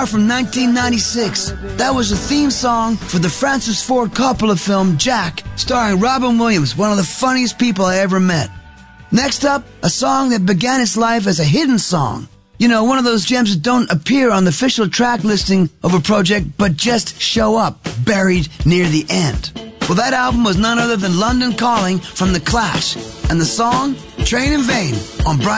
Car from 1996. That was the theme song for the Francis Ford Coppola film Jack, starring Robin Williams, one of the funniest people I ever met. Next up, a song that began its life as a hidden song. You know, one of those gems that don't appear on the official track listing of a project, but just show up, buried near the end. Well, that album was none other than London Calling from The Clash, and the song, Train in Vain, on Brian